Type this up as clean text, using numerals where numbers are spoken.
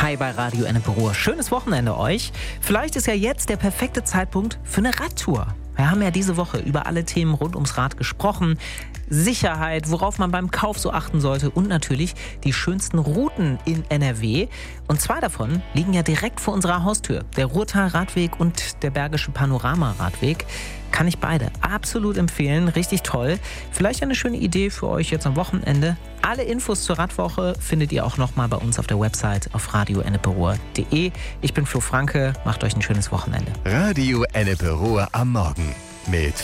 Hi bei Radio Ennepe-Ruhr. Schönes Wochenende euch. Vielleicht ist ja jetzt der perfekte Zeitpunkt für eine Radtour. Wir haben ja diese Woche über alle Themen rund ums Rad gesprochen. Sicherheit, worauf man beim Kauf so achten sollte und natürlich die schönsten Routen in NRW. Und zwei davon liegen ja direkt vor unserer Haustür. Der Ruhrtal-Radweg und der Bergische Panorama-Radweg. Kann ich beide absolut empfehlen. Richtig toll. Vielleicht eine schöne Idee für euch jetzt am Wochenende. Alle Infos zur Radwoche findet ihr auch nochmal bei uns auf der Website auf radioenneperuhr.de. Ich bin Flo Franke. Macht euch ein schönes Wochenende. Radio Ennepe-Ruhr am Morgen mit